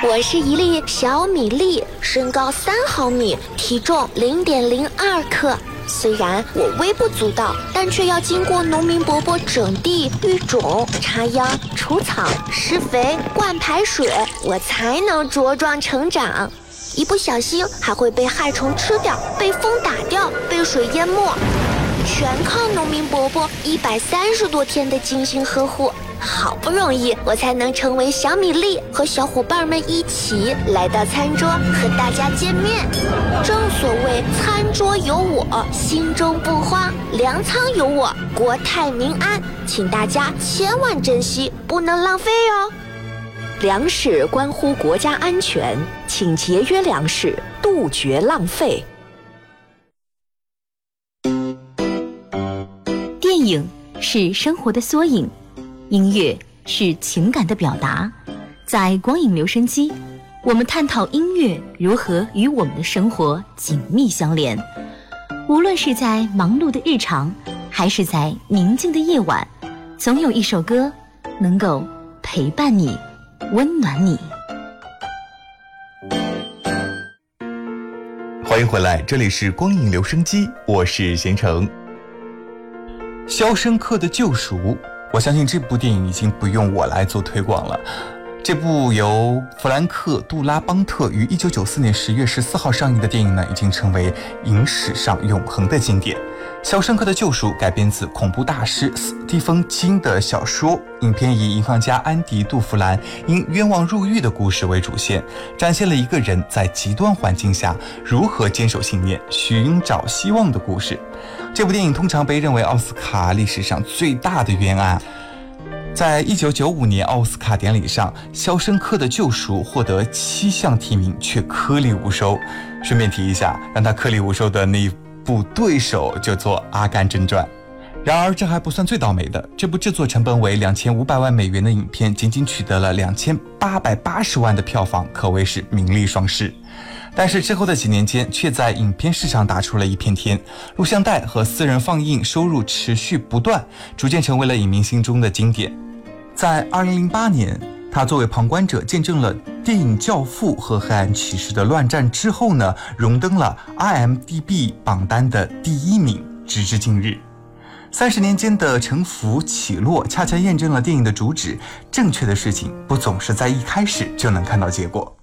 我是一粒小米粒，身高3毫米，体重0.02克。虽然我微不足道，但却要经过农民伯伯整地、育种、插秧、除草、施肥、灌排水，我才能茁壮成长。一不小心还会被害虫吃掉，被风打掉，被水淹没，全靠农民伯伯130多天的精心呵护。好不容易我才能成为小米粒，和小伙伴们一起来到餐桌和大家见面。正所谓餐桌有我，心中不慌；粮仓有我，国泰民安。请大家千万珍惜，不能浪费哦。 粮食关乎国家安全，请节约粮食，杜绝浪费。 电影是生活的缩影，音乐是情感的表达。在光影留声机，我们探讨音乐如何与我们的生活紧密相连。无论是在忙碌的日常，还是在宁静的夜晚，总有一首歌能够陪伴你，温暖你。 欢迎回来，这里是光影留声机，我是贤成。肖申克的救赎，我相信这部电影已经不用我来做推广了。这部由弗兰克·杜拉邦特于1994年10月14号上映的电影呢，已经成为影史上永恒的经典。《肖申克的救赎》改编自恐怖大师斯蒂芬·金的小说，影片以银行家安迪·杜弗兰因冤枉入狱的故事为主线，展现了一个人在极端环境下如何坚守信念、寻找希望的故事。这部电影通常被认为奥斯卡历史上最大的冤案。在1995年奥斯卡典礼上，《肖申克的救赎》获得7项提名，却颗粒无收。顺便提一下，让他颗粒无收的那一部对手就做《阿甘正传》。然而这还不算最倒霉的，这部制作成本为2500万美元的影片，仅仅取得了2880万的票房，可谓是名利双失。但是之后的几年间，却在影片市场打出了一片天，录像带和私人放映收入持续不断，逐渐成为了影迷心中的经典。在2008年，他作为旁观者见证了电影《教父》和《黑暗骑士》的乱战之后呢，荣登了 IMDB 榜单的第1名，直至今日。30年间的沉浮起落，恰恰验证了电影的主旨：正确的事情不总是在一开始就能看到结果。